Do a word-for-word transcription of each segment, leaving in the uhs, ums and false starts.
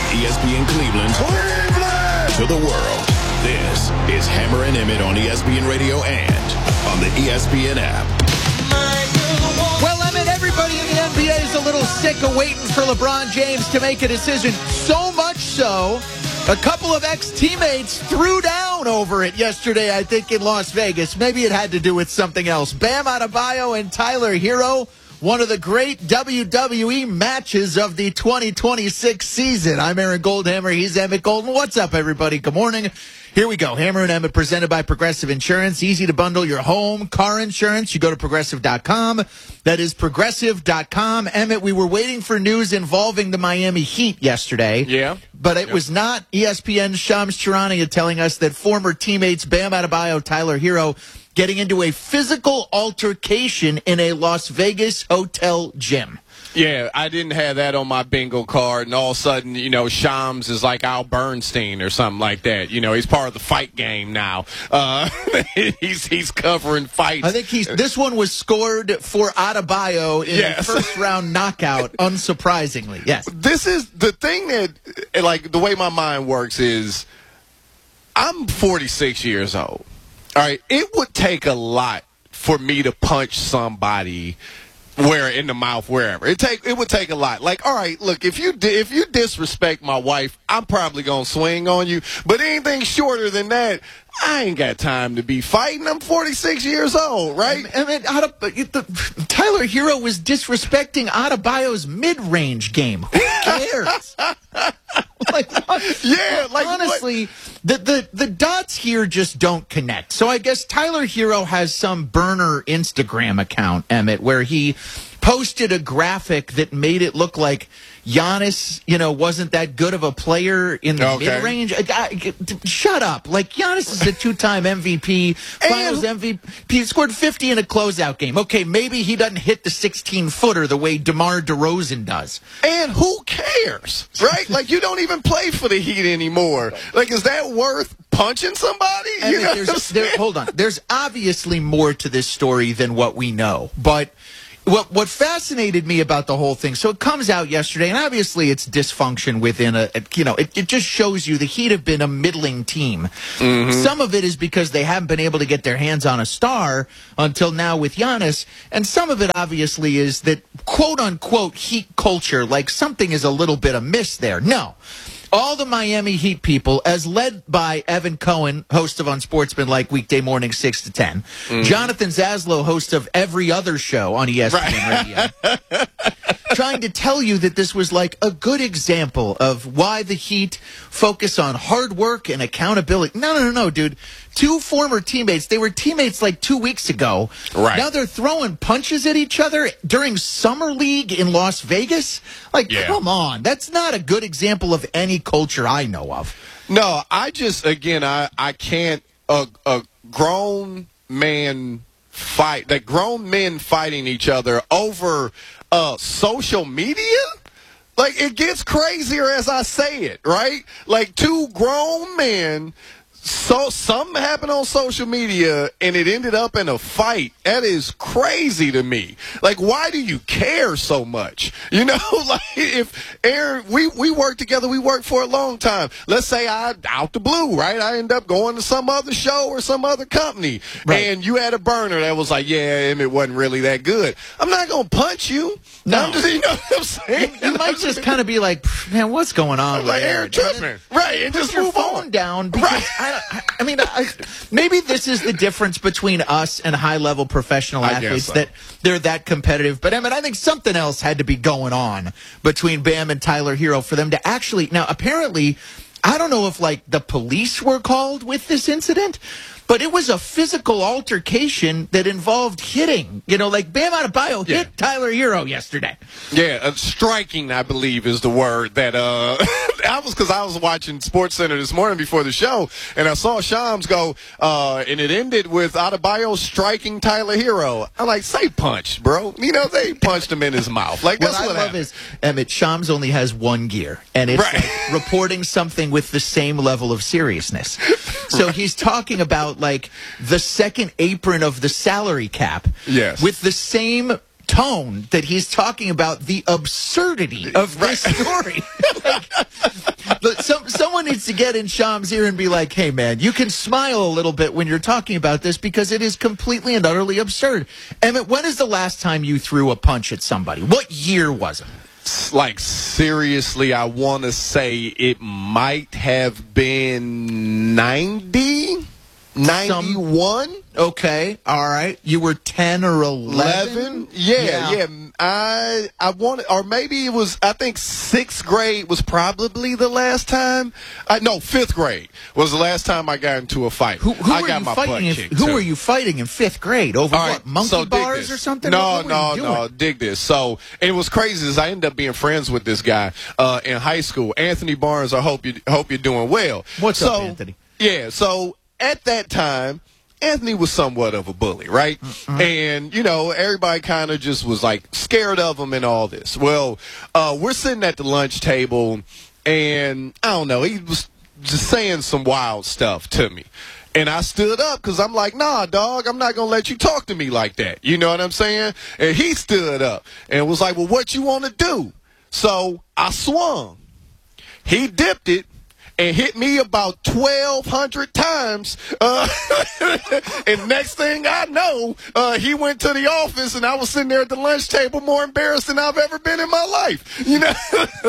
E S P N Cleveland, Cleveland to the world. This is Hammer and Emmett on E S P N Radio and on the E S P N app. Well, Emmett, everybody in the N B A is a little sick of waiting for LeBron James to make a decision. So much so, a couple of ex-teammates threw down over it yesterday, I think, in Las Vegas. Maybe it had to do with something else. Bam Adebayo and Tyler Herro, one of the great W W E matches of the twenty twenty-six season. I'm Aaron Goldhammer. He's Emmett Golden. What's up, everybody? Good morning. Here we go. Hammer and Emmett presented by Progressive Insurance. Easy to bundle your home, car insurance. You go to progressive dot com. That is progressive dot com. Emmett, we were waiting for news involving the Miami Heat yesterday. Yeah. But it yep. was not E S P N's Shams Charania telling us that former teammates Bam Adebayo, Tyler Herro, getting into a physical altercation in a Las Vegas hotel gym. Yeah, I didn't have that on my bingo card, and all of a sudden, you know, Shams is like Al Bernstein or something like that. You know, he's part of the fight game now. Uh, he's he's covering fights. I think he's. This one was scored for Adebayo in yes. a first-round knockout, unsurprisingly. Yes. This is the thing that, like, the way my mind works is I'm forty-six years old. All right, it would take a lot for me to punch somebody where in the mouth, wherever. It take it would take a lot. Like, all right, look, if you di- if you disrespect my wife, I'm probably gonna swing on you. But anything shorter than that, I ain't got time to be fighting. I'm forty-six years old, right? I mean, Ade- the, Tyler Herro was disrespecting Adebayo's mid-range game. Who cares? like, yeah, like honestly, the, the the dots here just don't connect. So I guess Tyler Herro has some burner Instagram account, Emmett, where he posted a graphic that made it look like Giannis, you know, wasn't that good of a player in the okay. mid-range. I, I, shut up. Like, Giannis is a two-time M V P, Finals M V P, scored fifty in a closeout game. Okay, maybe he doesn't hit the sixteen-footer the way DeMar DeRozan does. And who cares, right? Like, you don't even play for the Heat anymore. Like, is that worth punching somebody? I You mean, know there's, there, hold on. There's obviously more to this story than what we know, but What what fascinated me about the whole thing, so it comes out yesterday, and obviously it's dysfunction within a, a you know, it, it just shows you the Heat have been a middling team. Mm-hmm. Some of it is because they haven't been able to get their hands on a star until now with Giannis, and some of it obviously is that quote-unquote Heat culture, like something is a little bit amiss there. No. All the Miami Heat people, as led by Evan Cohen, host of Unsportsmanlike weekday morning six to ten, mm-hmm. Jonathan Zaslow, host of every other show on E S P N right. Radio, trying to tell you that this was like a good example of why the Heat focus on hard work and accountability. No, no, no, no, dude. Two former teammates, they were teammates like two weeks ago. Right. Now they're throwing punches at each other during Summer League in Las Vegas. Like, yeah. Come on. That's not a good example of any culture I know of. No, I just, again, I, I can't, a, a grown man fight, that grown men fighting each other over uh, social media? Like, it gets crazier as I say it, right? Like, two grown men, so something happened on social media and it ended up in a fight. That is crazy to me. Like, why do you care so much? You know, like, if Aaron, we, we worked together, we worked for a long time. Let's say I, out the blue, right? I end up going to some other show or some other company. Right. And you had a burner that was like, yeah, it wasn't really that good. I'm not going to punch you. No. I'm just, you know what I'm saying? You, you might just kind of be like, man, what's going on? Like, Aaron tripping. Right. And just your move phone on. down because right. I I mean, I, maybe this is the difference between us and high-level professional athletes, so. that they're that competitive. But, I mean, I think something else had to be going on between Bam and Tyler Herro for them to actually – now, apparently, I don't know if, like, the police were called with this incident, but it was a physical altercation that involved hitting. You know, like Bam Adebayo yeah. hit Tyler Herro yesterday. Yeah, uh, striking, I believe, is the word that uh, I was because I was watching SportsCenter this morning before the show, and I saw Shams go, uh, and it ended with Adebayo striking Tyler Herro. I'm like, say punch, bro. You know, they punched him in his mouth. Like, that's what I what love happened. is Emmett Shams only has one gear, and it's right. like reporting something with the same level of seriousness. So right. he's talking about like the second apron of the salary cap, yes, with the same tone that he's talking about the absurdity of this story. like, to get in Sham's ear and be like, hey, man, you can smile a little bit when you're talking about this because it is completely and utterly absurd. Emmett, when is the last time you threw a punch at somebody? What year was it? Like, seriously, I want to say it might have been ninety, ninety-one. Okay, all right. You were ten or eleven? eleven? Yeah, Yeah. yeah. I I wanted, or maybe it was, I think sixth grade was probably the last time. I, no, fifth grade was the last time I got into a fight. Who, who I were got you my fighting? butt In, kicked, who too. were you fighting in fifth grade? Over All what? right, Monkey so dig bars this. or something? No, What were no, you doing? no. Dig this. So, and it was crazy is I ended up being friends with this guy uh, in high school, Anthony Barnes. I hope you hope you're doing well. What's so, up, Anthony? Yeah. So at that time, Anthony was somewhat of a bully, right? Mm-hmm. And, you know, everybody kind of just was, like, scared of him and all this. Well, uh, we're sitting at the lunch table, and, I don't know, he was just saying some wild stuff to me. And I stood up because I'm like, nah, dog, I'm not going to let you talk to me like that. You know what I'm saying? And he stood up and was like, well, what you want to do? So I swung. He dipped it and hit me about twelve hundred times. Uh, and next thing I know, uh, he went to the office, and I was sitting there at the lunch table more embarrassed than I've ever been in my life. You know.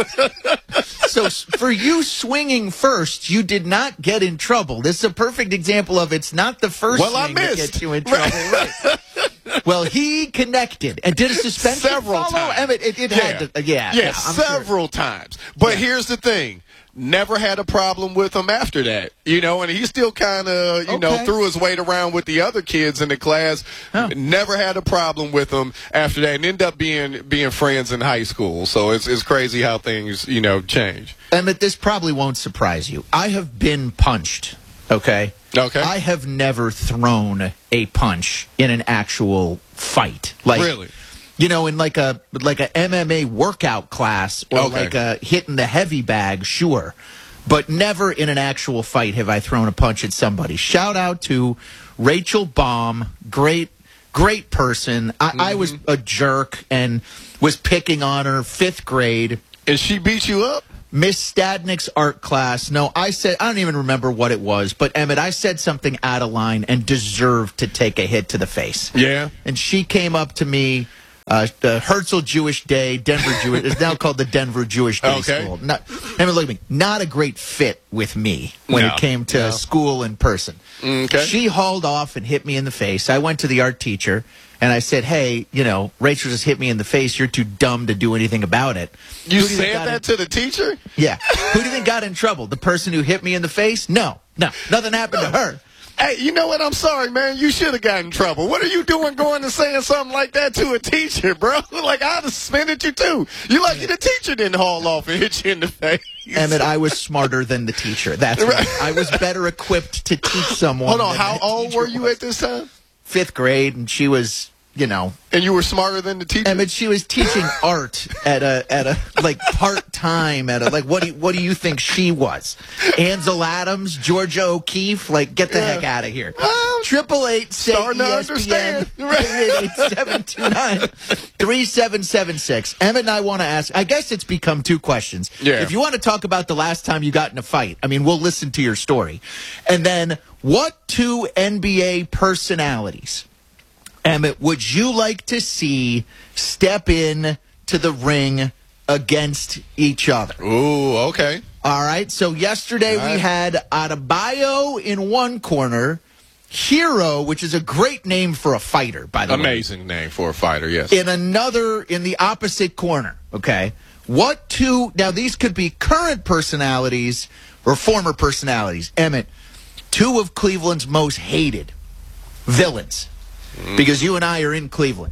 So s- for you swinging first, you did not get in trouble. This is a perfect example of it's not the first Well, I swing that missed. gets you in trouble. Right. Well, he connected. And did a suspension Several follow? times. I mean, it, it yeah. had to. Uh, yeah, yeah, yeah, I'm sure. several times. But Yeah. here's the thing. Never had a problem with him after that, you know, and he still kind of, you know, Okay. threw his weight around with the other kids in the class. Oh. Never had a problem with him after that, and ended up being being friends in high school. So it's it's crazy how things, you know, change. Emmett, this probably won't surprise you. I have been punched, okay? Okay. I have never thrown a punch in an actual fight. Like, Really? You know, in like a like a M M A workout class or Okay. like a hitting the heavy bag, sure. But never in an actual fight have I thrown a punch at somebody. Shout out to Rachel Baum, great, great person. I, Mm-hmm. I was a jerk and was picking on her, fifth grade. And she beat you up? Miss Stadnick's art class. No, I said, I don't even remember what it was, but Emmett, I said something out of line and deserved to take a hit to the face. Yeah. And she came up to me, uh, the Herzl Jewish Day, Denver Jewish, it's now called the Denver Jewish Day Okay. School. Not, Emmett, look at me, not a great fit with me when No, it came to no. school in person. Okay. She hauled off and hit me in the face. I went to the art teacher. And I said, hey, you know, Rachel just hit me in the face. You're too dumb to do anything about it. You Who do think said got that in- to the teacher? Yeah. Who do you think got in trouble? The person who hit me in the face? No. No. Nothing happened to her. Hey, you know what? I'm sorry, man. You should have gotten in trouble. What are you doing going and saying something like that to a teacher, bro? Like, I'd have suspended you, too. You lucky the teacher didn't haul off and hit you in the face. Emmett, I was smarter than the teacher. That's right. I was better equipped to teach someone. Hold on. than How the old teacher were you was. at this time? Fifth grade, and she was, you know, And you were smarter than the teacher? Emmett, she was teaching art at a at a like part time at a like what do you, what do you think she was? Ansel Adams, Georgia O'Keeffe, like get the Yeah. heck out of here. Well, Triple eight say starting to E S P N understand. eight seven two nine three seven seven six. Emmett and I want to ask. I guess it's become two questions. Yeah. If you want to talk about the last time you got in a fight, I mean, we'll listen to your story, and then what two N B A personalities, Emmett, would you like to see step in to the ring against each other? Ooh, okay. All right. So yesterday All right. we had Adebayo in one corner, Hero, which is a great name for a fighter, by the way, Amazing name for a fighter, yes. in another, in the opposite corner. Okay. What two, now these could be current personalities or former personalities. Emmett, two of Cleveland's most hated villains, because you and I are in Cleveland.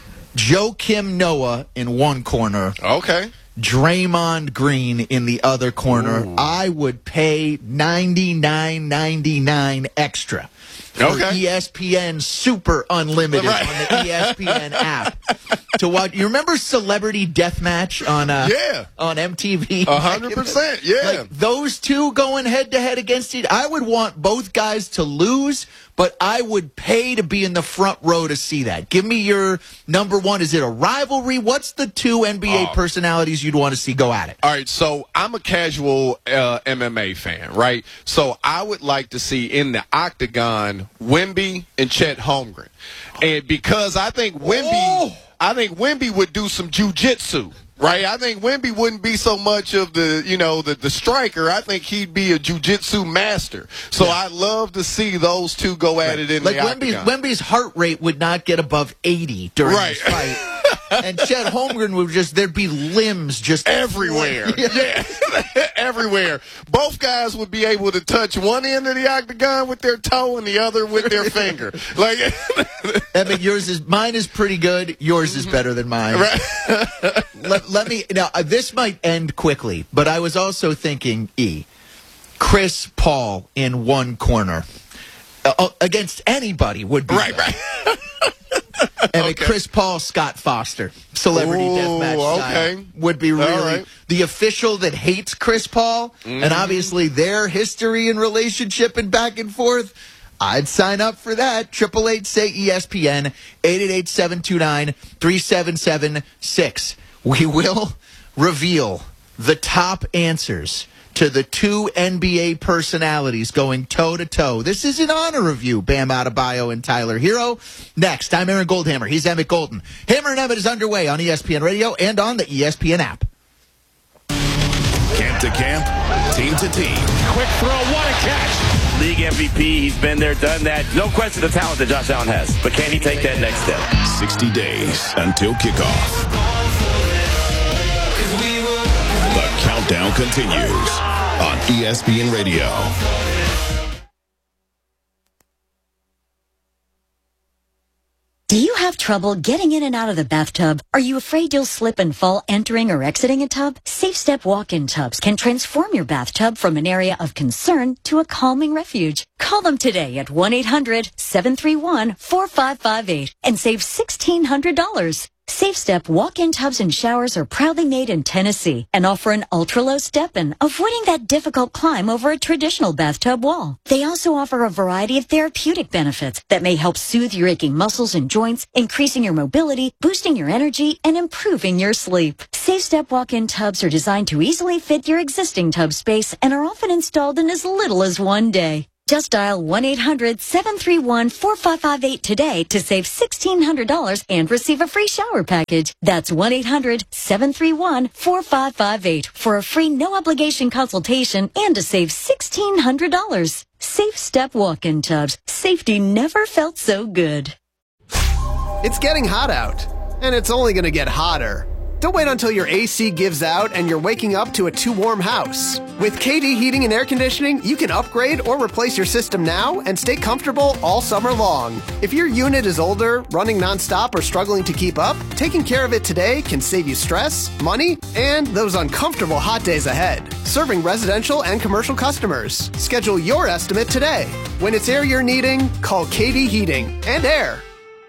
Joakim Noah in one corner, Okay. Draymond Green in the other corner. Ooh. I would pay ninety-nine ninety-nine extra for Okay. E S P N Super Unlimited Right. on the E S P N app to watch. You remember Celebrity Deathmatch on uh, Yeah. on M T V? A hundred percent, yeah. Like those two going head to head against each. I would want both guys to lose, but I would pay to be in the front row to see that. Give me your number one. Is it a rivalry? What's the two N B A Oh. personalities you'd want to see go at it? All right, so I'm a casual uh, M M A fan, right? So I would like to see in the octagon Wemby and Chet Holmgren, and because I think Wemby, Oh. I think Wemby would do some jujitsu. Right, I think Wemby wouldn't be so much of the, you know, the, the striker. I think he'd be a jiu-jitsu master. So Yeah. I'd love to see those two go at it in Like the Wemby's, octagon. Wemby's heart rate would not get above eighty during Right. this fight. And Chet Holmgren would just, there'd be limbs just Everywhere. Yeah. Everywhere. Both guys would be able to touch one end of the octagon with their toe and the other with their finger. Like, I mean, yours is, mine is pretty good. Yours is better than mine. right. let, let me, now, uh, this might end quickly, but I was also thinking, E, Chris Paul in one corner uh, uh, against anybody would be Right, good. right. And a Okay. Chris Paul, Scott Foster, celebrity Ooh, deathmatch style okay. would be really All right. the official that hates Chris Paul, Mm-hmm. and obviously their history and relationship and back and forth. I'd sign up for that. Triple eight say E S P N eight eight eight seven two nine three seven seven six. We will reveal the top answers to the two N B A personalities going toe-to-toe. This is an honor review, Bam Adebayo and Tyler Hero. Next, I'm Aaron Goldhammer. He's Emmett Golden. Hammer and Emmett is underway on E S P N Radio and on the E S P N app. Camp to camp, team to team. Quick throw, what a catch. League M V P, he's been there, done that. No question the talent that Josh Allen has. But can he take that next step? sixty days until kickoff. The countdown continues on E S P N Radio. Do you have trouble getting in and out of the bathtub? Are you afraid you'll slip and fall entering or exiting a tub? Safe Step walk-in tubs can transform your bathtub from an area of concern to a calming refuge. Call them today at one eight hundred seven three one four five five eight and save sixteen hundred dollars. Safe Step walk-in tubs and showers are proudly made in Tennessee and offer an ultra-low step-in, avoiding that difficult climb over a traditional bathtub wall. They also offer a variety of therapeutic benefits that may help soothe your aching muscles and joints, increasing your mobility, boosting your energy, and improving your sleep. Safe Step walk-in tubs are designed to easily fit your existing tub space and are often installed in as little as one day. Just dial one eight hundred seven three one four five five eight today to save sixteen hundred dollars and receive a free shower package. That's one eight hundred seven three one four five five eight for a free no-obligation consultation and to save sixteen hundred dollars. Safe Step walk-in tubs. Safety never felt so good. It's getting hot out, and it's only going to get hotter. Don't wait until your A C gives out and you're waking up to a too warm house. With K D Heating and Air Conditioning, you can upgrade or replace your system now and stay comfortable all summer long. If your unit is older, running nonstop, or struggling to keep up, taking care of it today can save you stress, money, and those uncomfortable hot days ahead. Serving residential and commercial customers. Schedule your estimate today. When it's air you're needing, call K D Heating and Air.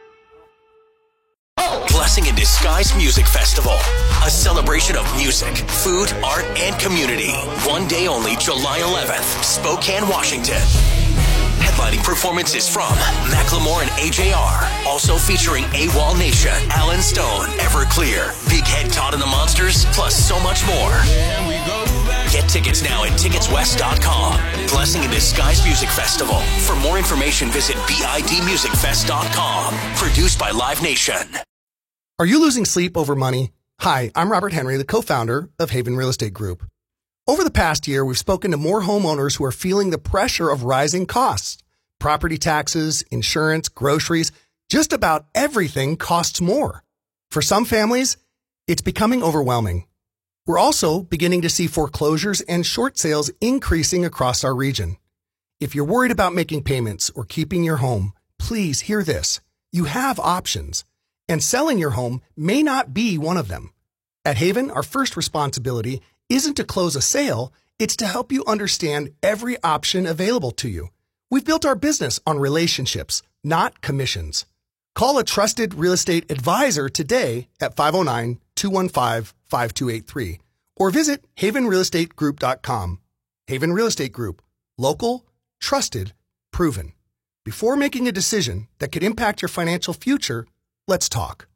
Blessing in Disguise Music Festival. A celebration of music, food, art, and community. One day only, July eleventh, Spokane, Washington. Headlining performances from Macklemore and A J R. Also featuring AWOL Nation, Alan Stone, Everclear, Big Head Todd and the Monsters, plus so much more. Get tickets now at tickets west dot com. Blessing in Disguise Music Festival. For more information, visit bid music fest dot com. Produced by Live Nation. Are you losing sleep over money? Hi, I'm Robert Henry, the co-founder of Haven Real Estate Group. Over the past year, we've spoken to more homeowners who are feeling the pressure of rising costs. Property taxes, insurance, groceries, just about everything costs more. For some families, it's becoming overwhelming. We're also beginning to see foreclosures and short sales increasing across our region. If you're worried about making payments or keeping your home, please hear this. You have options. And selling your home may not be one of them. At Haven, our first responsibility isn't to close a sale, it's to help you understand every option available to you. We've built our business on relationships, not commissions. Call a trusted real estate advisor today at five oh nine, two one five, five two eight three or visit haven real estate group dot com. Haven Real Estate Group. Local, trusted, proven. Before making a decision that could impact your financial future, let's talk.